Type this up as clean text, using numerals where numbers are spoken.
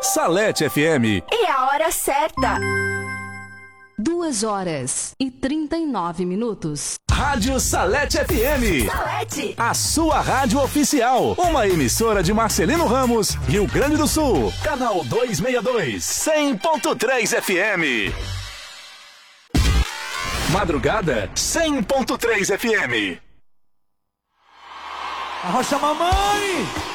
Salete FM. E a hora certa. 2h39. Rádio Salete FM. Salete. A sua rádio oficial. Uma emissora de Marcelino Ramos, Rio Grande do Sul. Canal 262. 100.3 FM. Madrugada 100.3 FM. Arrocha mamãe!